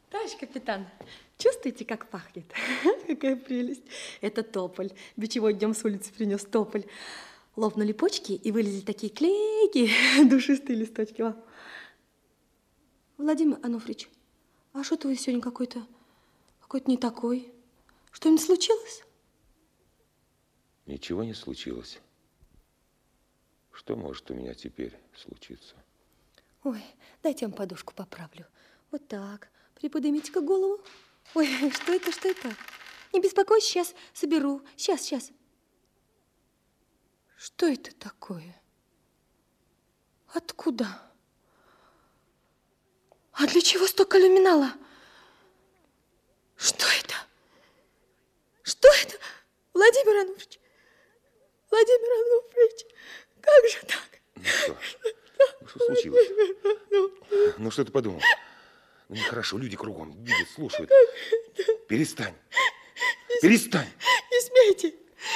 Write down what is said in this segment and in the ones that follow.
Товарищ капитан, чувствуете, как пахнет? Какая прелесть. Это тополь. Бичевой днем с улицы принес тополь. Лопнули почки и вылезли такие клейкие, душистые листочки. Владимир Ануфриевич, а что-то вы сегодня какой-то не такой. Что-нибудь случилось? Ничего не случилось. Что может у меня теперь случиться? Ой, дайте я вам подушку поправлю. Вот так. Приподнимите-ка голову. Ой, что это, что это? Не беспокойтесь, сейчас соберу. Сейчас. Что это такое? Откуда? А для чего столько люминала? Что это? Что это? Владимир Ануфриевич, как же так? Ну что? Что случилось? Ну что ты подумал? Ну нехорошо, люди кругом видят, слушают. Перестань. Перестань. Не смейте.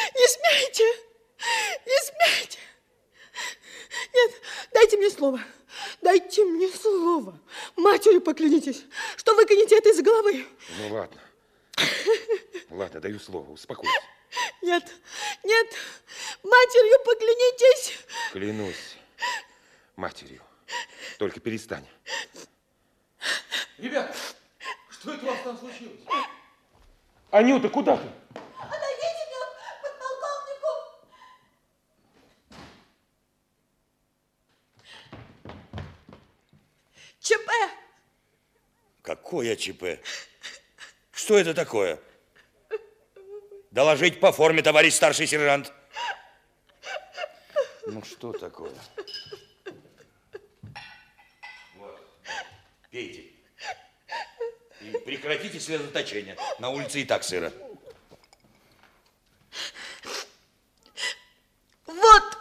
Нет, дайте мне слово. Матерью поклянитесь, что выкинете это из головы. Ну ладно. Ладно, даю слово, успокойся. Нет, матерью поклянитесь. Клянусь матерью. Только перестань. Ребята, что это у вас там случилось? Анюта, куда ты? Отойдите мне, подполковнику. ЧП. Какое ЧП? Что это такое? Доложить по форме, товарищ старший сержант. Ну, что такое? Вот, пейте. И прекратите слезоточение. На улице и так сыро. Вот.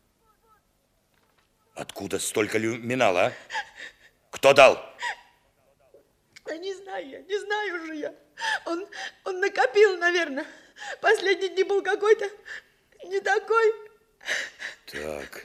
Откуда столько люминала, а? Кто дал? Да не знаю же я. Он накопил, наверное. Последние дни был какой-то не такой. Так.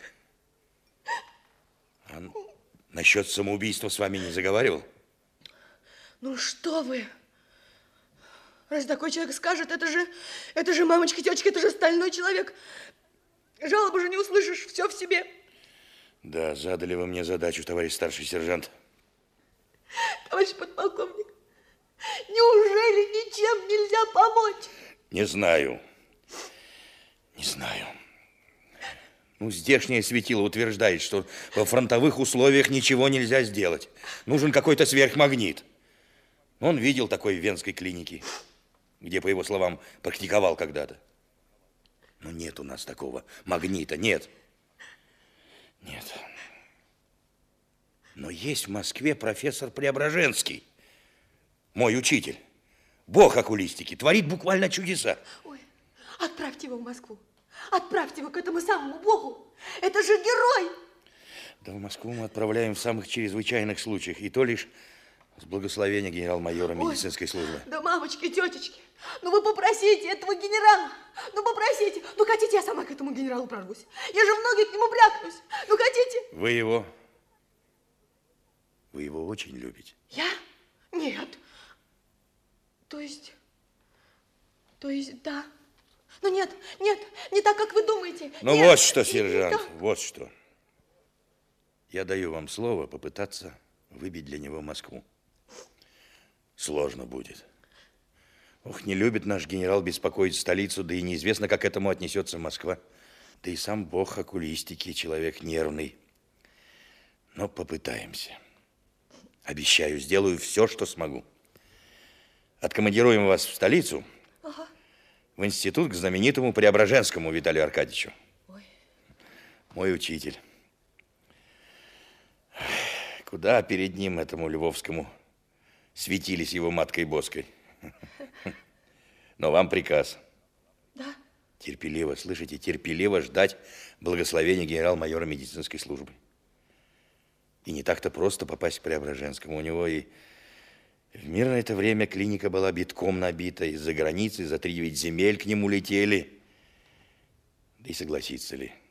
А насчет самоубийства с вами не заговаривал? Ну что вы? Раз такой человек скажет, это же мамочка, тетечка, это же стальной человек. Жалобы же не услышишь, все в себе. Да, задали вы мне задачу, товарищ старший сержант. Товарищ подполковник, неужели ничем нельзя помочь? Не знаю. Ну, здешнее светило утверждает, что во фронтовых условиях ничего нельзя сделать. Нужен какой-то сверхмагнит. Он видел такой в Венской клинике, где, по его словам, практиковал когда-то. Но нет у нас такого магнита, нет. Но есть в Москве профессор Преображенский, мой учитель. Бог оккулистики, творит буквально чудеса. Ой, отправьте его в Москву. Отправьте его к этому самому Богу. Это же герой. Да в Москву мы отправляем в самых чрезвычайных случаях. И то лишь с благословения генерал-майора медицинской службы. Да мамочки, тетечки, ну вы попросите этого генерала. Ну попросите. Ну хотите, я сама к этому генералу прорвусь. Я же в ноги к нему брякнусь. Ну хотите? Вы его очень любите? Я? Нет. То есть, да. Ну нет, не так, как вы думаете. Ну нет, вот что, сержант, так. вот что. Я даю вам слово попытаться выбить для него Москву. Сложно будет. Ох, не любит наш генерал беспокоить столицу, да и неизвестно, как к этому отнесется Москва. Да и сам бог оккулистики, человек нервный. Но попытаемся. Обещаю, сделаю все, что смогу. Откомандируем вас в столицу, в институт к знаменитому Преображенскому Виталию Аркадьевичу. Ой. Мой учитель. Куда перед ним, этому Львовскому, светились его маткой Боской. Но вам приказ. Да? Терпеливо, слышите, терпеливо ждать благословения генерал-майора медицинской службы. И не так-то просто попасть к Преображенскому. У него и в мирное это время клиника была битком набита. Из-за границы, за 3-9 земель к нему летели. Да и согласится ли?